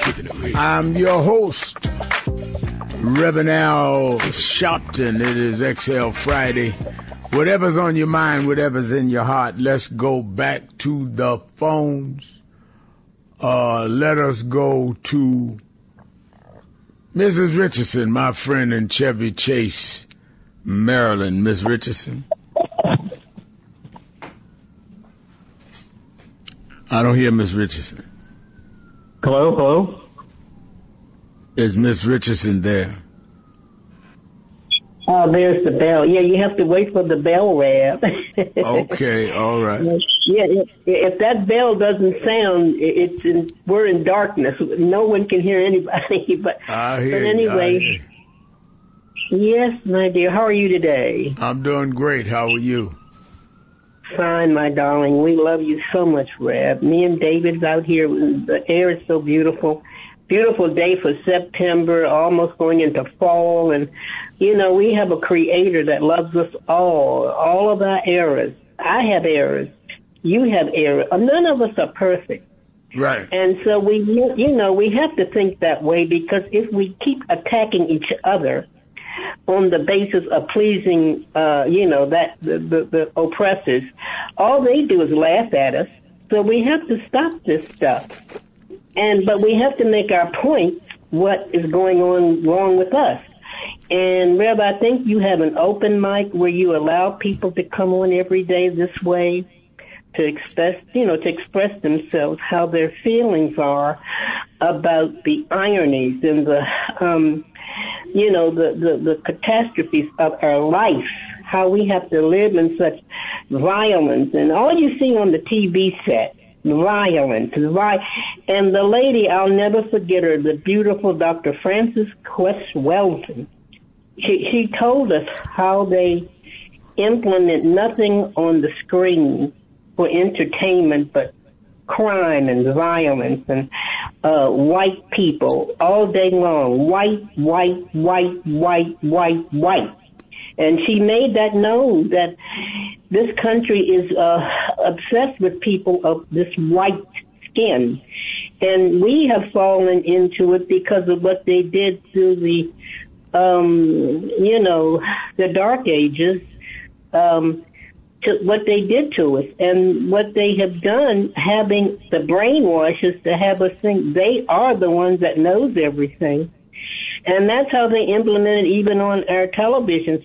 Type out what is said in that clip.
I'm your host, Reverend Al Sharpton. It is XL Friday. Whatever's on your mind, whatever's in your heart, let's go back to the phones. Let us go to Mrs. Richardson, my friend in Chevy Chase, Maryland. Miss Richardson. I don't hear Miss Richardson. Hello? Is Miss Richardson there? Oh, there's the bell. Yeah, you have to wait for the bell, Rab. Okay, all right. Yeah, if that bell doesn't sound, we're in darkness. No one can hear anybody. But anyway, yes, my dear. How are you today? I'm doing great. How are you? Fine, my darling. We love you so much, Rab. Me and David's out here. The air is so beautiful. Beautiful day for September, almost going into fall. And, you know, we have a creator that loves us all of our errors. I have errors. You have errors. None of us are perfect. Right. And so we have to think that way, because if we keep attacking each other on the basis of pleasing, the oppressors, all they do is laugh at us. So we have to stop this stuff. But we have to make our point what is going on wrong with us. And Reb, I think you have an open mic where you allow people to come on every day this way to express themselves, how their feelings are about the ironies and the catastrophes of our life, how we have to live in such violence. And all you see on the TV set, violence. And the lady, I'll never forget her, the beautiful Dr. Frances Quest Welton. She told us how they implement nothing on the screen for entertainment but crime and violence and white people all day long. White. And she made that known that this country is obsessed with people of this white skin. And we have fallen into it because of what they did through the Dark Ages, to what they did to us and what they have done, having the brainwashes to have us think they are the ones that knows everything. And that's how they implement it even on our television